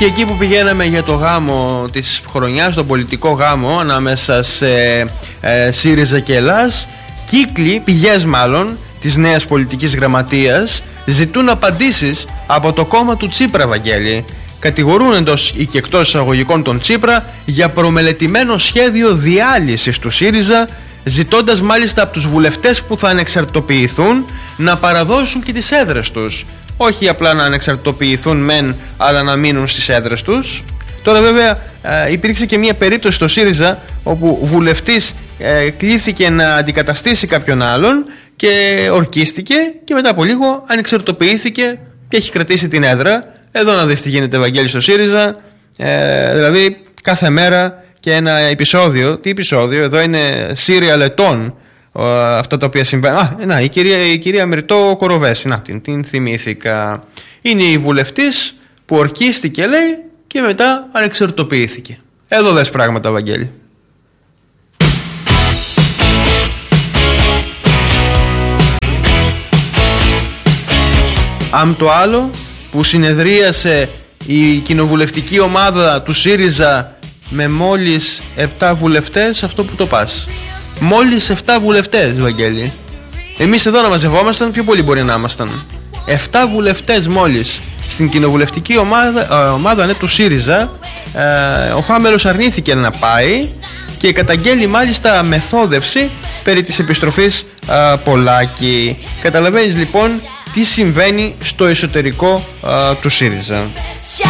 Και εκεί που πηγαίναμε για το γάμο της χρονιάς, τον πολιτικό γάμο ανάμεσα σε ΣΥΡΙΖΑ και Ελλάς, κύκλοι, πηγές μάλλον, της νέας πολιτικής γραμματείας ζητούν απαντήσεις από το κόμμα του Τσίπρα, Βαγγέλη. Κατηγορούν εντός ή και εκτός εισαγωγικών τον Τσίπρα για προμελετημένο σχέδιο διάλυσης του ΣΥΡΙΖΑ, ζητώντας μάλιστα από τους βουλευτές που θα ανεξαρτητοποιηθούν να παραδώσουν και τις έδρες τους. Όχι απλά να ανεξαρτητοποιηθούν μεν, αλλά να μείνουν στις έδρες τους. Τώρα βέβαια υπήρξε και μια περίπτωση στο ΣΥΡΙΖΑ όπου βουλευτής κλήθηκε να αντικαταστήσει κάποιον άλλον και ορκίστηκε και μετά από λίγο ανεξαρτητοποιήθηκε και έχει κρατήσει την έδρα. Εδώ να δεις τι γίνεται, Βαγγέλη, στο ΣΥΡΙΖΑ. Δηλαδή κάθε μέρα και ένα επεισόδιο. Τι επεισόδιο? Εδώ είναι serial ετών αυτά τα οποία συμβαίνουν. Η κυρία Μυρτώ Κοροβέση, την θυμήθηκα. Είναι η βουλευτής που ορκίστηκε, λέει, και μετά ανεξαρτητοποιήθηκε. Εδώ δες πράγματα, Βαγγέλη. Αμ το άλλο που συνεδρίασε η κοινοβουλευτική ομάδα του ΣΥΡΙΖΑ με μόλις 7 βουλευτές, αυτό που το πας. Μόλις 7 βουλευτές, Βαγγέλη. Εμείς εδώ να μαζευόμασταν, πιο πολλοί μπορεί να ήμασταν. 7 βουλευτές μόλις στην κοινοβουλευτική ομάδα του ΣΥΡΙΖΑ. Ο Χάμελος αρνήθηκε να πάει και καταγγέλει μάλιστα μεθόδευση περί της επιστροφής Πολάκη. Καταλαβαίνεις λοιπόν τι συμβαίνει στο εσωτερικό του ΣΥΡΙΖΑ.